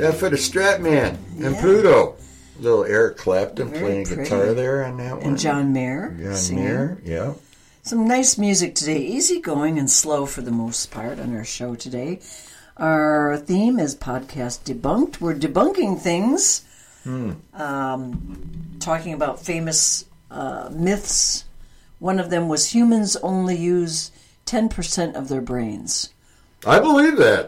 That for the Stratman and Yeah. Pluto. Little Eric Clapton Very playing pretty. guitar there on that one. And John Mayer John singing. Mayer, yeah. Some nice music today. Easygoing and slow for the most part on our show today. Our theme is Podcast Debunked. We're debunking things. Talking about famous myths. One of them was humans only use 10% of their brains. I believe that.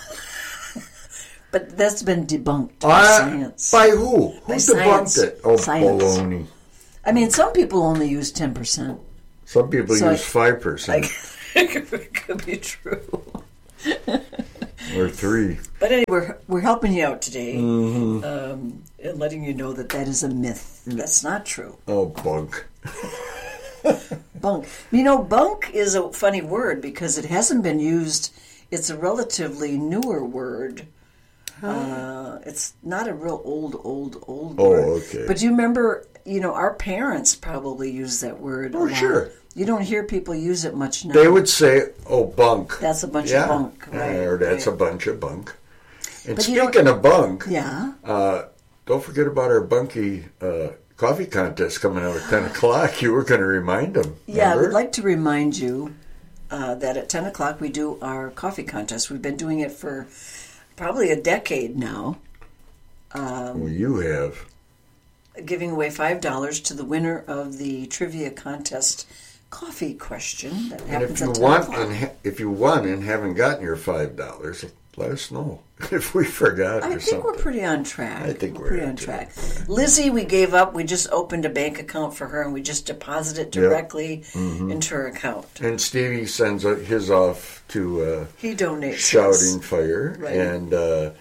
But that's been debunked by science. By who? Who By debunked science. it? Oh, Science. baloney. I mean, some people only use 10%. Some people So use 5%. It could be true. Or 3. But anyway, we're helping you out today and letting you know that is a myth. That's not true. Oh, bunk. Bunk. You know, bunk is a funny word because it hasn't been used. It's a relatively newer word. It's not a real old word. okay. But you remember, our parents probably used that word a lot. Sure. You don't hear people use it much now. They would say, oh, bunk. That's a bunch of bunk. Right, or that's right. a bunch of bunk. And But speaking of bunk, Yeah. don't forget about our Bunky coffee contest coming out at 10 o'clock. You were going to remind them. Yeah, I remember? would like to remind you that at 10 o'clock we do our coffee contest. We've been doing it for probably a decade now. Well, you have. Giving away $5 to the winner of the trivia contest coffee question that And happens if at you 10 want o'clock. if you won and haven't gotten your $5, let us know if we forgot I or think something. we're pretty on track. I think we're pretty on on track. Lizzie, we gave up. We just opened a bank account for her and we just deposited directly into her account. And Stevie sends his off to He donates. Shouting Fire. Right. And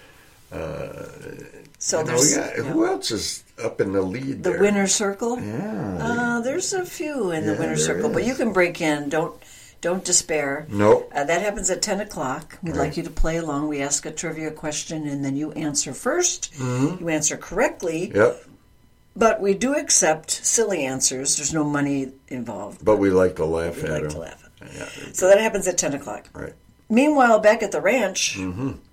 So there's who else is up in the lead the there? winner circle. Yeah. There's a few in the Yeah, winner there circle, but is. you can break in. Don't despair. Nope. That happens at 10 o'clock. We'd like you to play along. We ask a trivia question, and then you answer first. You answer correctly, Yep. but we do accept silly answers. There's no money involved. But we like to laugh We at like him. to laugh at. Yeah. So that happens at 10 o'clock. Right. Meanwhile, back at the ranch,